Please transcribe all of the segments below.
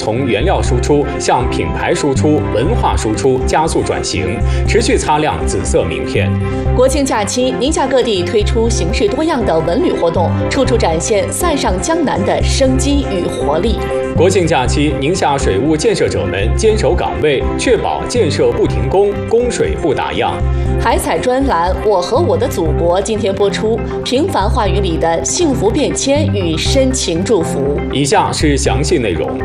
从原料输出向品牌输出、文化输出加速转型，持续擦亮紫色名片。 国庆假期，宁夏各地推出形式多样的文旅活动，处处展现塞上江南的生机与活力。 国庆假期，宁夏水务建设者们坚守岗位，确保建设不停工，供水不打烊。 海采专栏《我和我的祖国》今天播出，平凡话语里的幸福变迁与深情祝福。 以下是详细内容。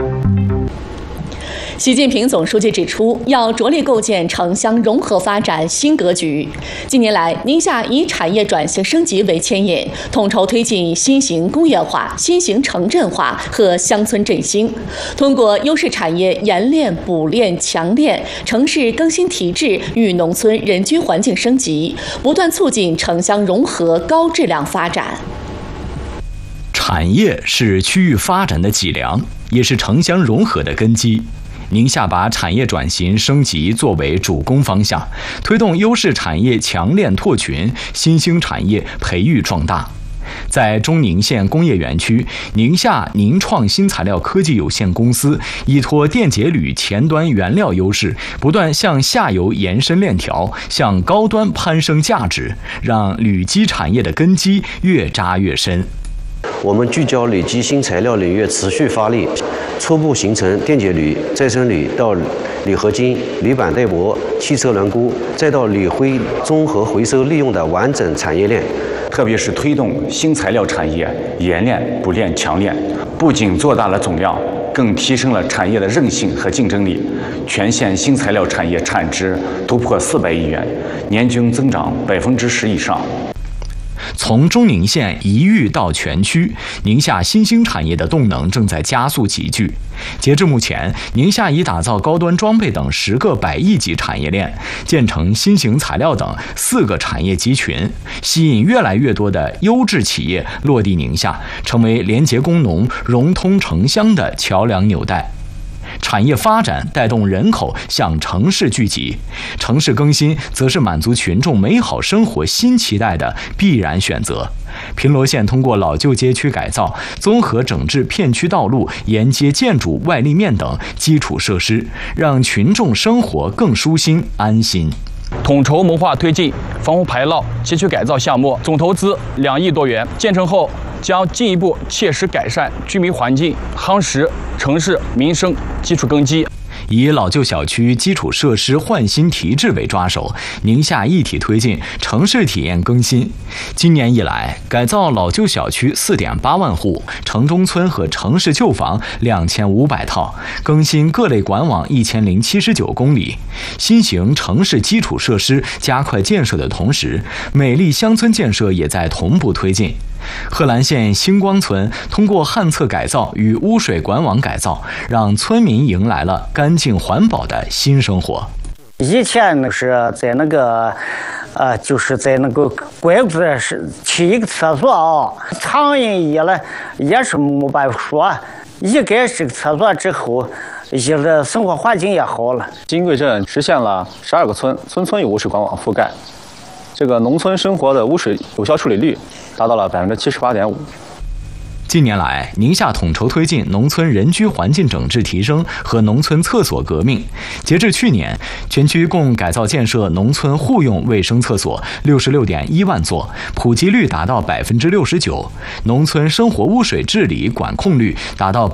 习近平总书记指出，要着力构建城乡融合发展新格局。近年来，宁夏以产业转型升级为牵引，统筹推进新型工业化、新型城镇化和乡村振兴，通过优势产业研炼、补炼、强炼、城市更新提质与农村人居环境升级，不断促进城乡融合高质量发展。 产业是区域发展的脊梁，也是城乡融合的根基。宁夏把产业转型升级作为主攻方向，推动优势产业强链拓群，新兴产业培育壮大。在中宁县工业园区，宁夏宁创新材料科技有限公司依托电解铝前端原料优势，不断向下游延伸链条，向高端攀升价值，让铝基产业的根基越扎越深。 我们聚焦铝基新材料领域持续发力，初步形成电解铝、再生铝到铝合金、铝板带薄、汽车轮毂，再到铝灰综合回收利用的完整产业链。 特别是推动新材料产业研炼、补炼、强炼，不仅做大了总量，更提升了产业的韧性和竞争力。全县新材料产业产值突破400亿元，年均增长10%以上。 从中宁县一域到全区，宁夏新兴产业的动能正在加速集聚。截至目前，宁夏已打造高端装备等10个100亿级产业链，建成新型材料等4个产业集群，吸引越来越多的优质企业落地宁夏，成为连接工农、融通城乡的桥梁纽带。产业发展带动人口向城市聚集，城市更新则是满足群众美好生活新期待的必然选择。平罗县通过老旧街区改造，综合整治片区道路、沿街建筑外立面等基础设施，让群众生活更舒心安心。 统筹谋划推进防洪排涝街区改造项目，总投资2亿多元，建成后将进一步切实改善居民环境，夯实城市民生基础根基。 以老旧小区基础设施换新提质为抓手，宁夏一体推进城市体验更新。今年以来，改造老旧小区4.8万户，城中村和城市旧房2500套，更新各类管网1079公里。新型城市基础设施加快建设的同时，美丽乡村建设也在同步推进。贺兰县星光村通过旱厕改造与污水管网改造，让村民迎来了干净环保的新生活。 以前呢是在那个就是在那个拐子是去一个厕所啊，苍蝇一了也是没办法说，一改这个厕所之后，一个生活环境也好了。 金贵镇实现了12个村，村村有污水管网覆盖，这个农村生活的污水有效处理率达到了78.5%。 近年来，宁夏统筹推进农村人居环境整治提升和农村厕所革命。截至去年，全区共改造建设农村户用卫生厕所66.1万座，普及率达到69%，农村生活污水治理管控率达到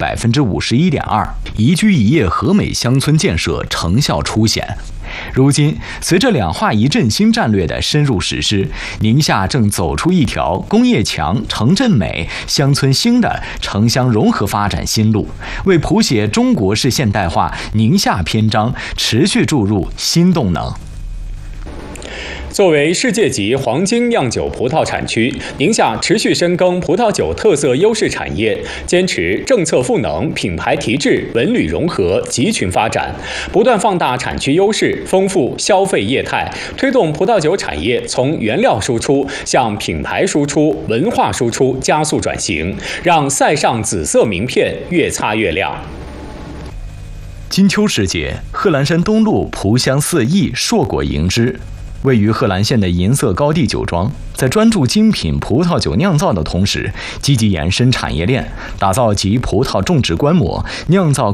51.2%，宜居宜业和美乡村建设成效凸显。如今，随着2化1振兴战略的深入实施，宁夏正走出一条工业强、城镇美、乡村兴的城乡融合发展新路，为谱写中国式现代化宁夏篇章持续注入新动能。 作为世界级黄金酿酒葡萄产区，宁夏持续深耕葡萄酒特色优势产业，坚持政策赋能、品牌提质、文旅融合、集群发展，不断放大产区优势，丰富消费业态，推动葡萄酒产业从原料输出向品牌输出、文化输出加速转型，让塞上紫色名片越擦越亮。 金秋时节，贺兰山东路蒲香4邑硕果盈枝。位于贺兰县的银色高地酒庄，在专注精品葡萄酒酿造的同时，积极延伸产业链，打造集葡萄种植观摩、酿造